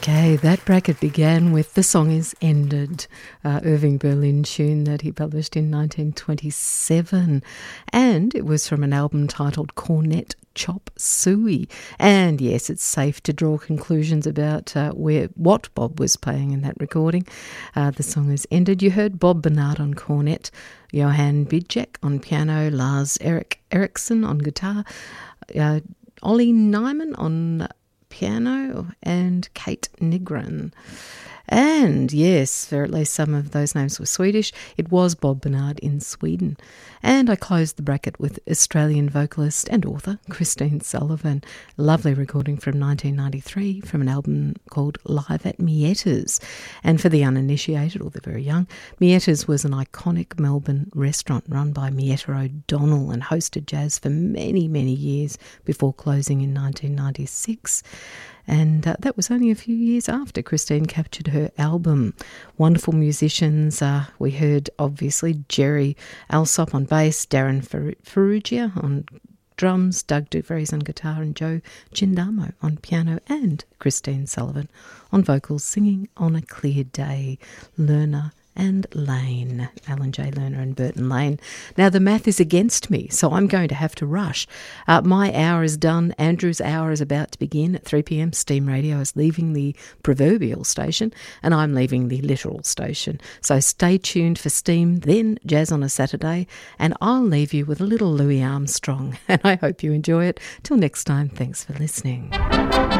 Okay, that bracket began with The Song Is Ended, Irving Berlin tune that he published in 1927. And it was from an album titled Cornet Chop Suey. And yes, it's safe to draw conclusions about what Bob was playing in that recording. The Song Is Ended. You heard Bob Bernard on cornet, Johan Bidjek on piano, Lars Eriksson on guitar, Ollie Nyman on piano, and Kate Nygren. And yes, or at least some of those names were Swedish. It was Bob Bernard in Sweden. And I closed the bracket with Australian vocalist and author Christine Sullivan. Lovely recording from 1993 from an album called Live at Mietta's. And for the uninitiated or the very young, Mietta's was an iconic Melbourne restaurant run by Mietta O'Donnell and hosted jazz for many, many years before closing in 1996. And that was only a few years after Christine captured her album. Wonderful musicians. We heard, obviously, Jerry Alsop on bass, Darren Ferrugia on drums, Doug DeVries on guitar, and Joe Gindamo on piano, and Christine Sullivan on vocals, singing On a Clear Day, Lerner and Lane, Alan J. Lerner and Burton Lane. Now, the math is against me, so I'm going to have to rush. My hour is done. Andrew's hour is about to begin at 3 p.m. Steam Radio is leaving the proverbial station, and I'm leaving the literal station. So stay tuned for Steam, then Jazz on a Saturday, and I'll leave you with a little Louis Armstrong, and I hope you enjoy it. Till next time, thanks for listening.